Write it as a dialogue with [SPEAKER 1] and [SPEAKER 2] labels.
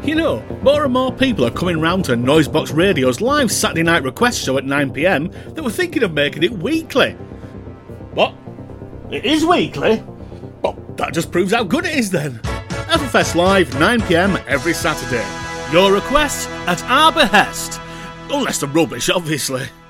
[SPEAKER 1] You know, more and more people are coming round to Noisebox Radio's live Saturday night request show at 9pm that were thinking of making it weekly. What? It is weekly? Well, that just proves how good it is then. Everfest Live, 9pm every Saturday. Your requests at our behest. Unless they're rubbish, obviously.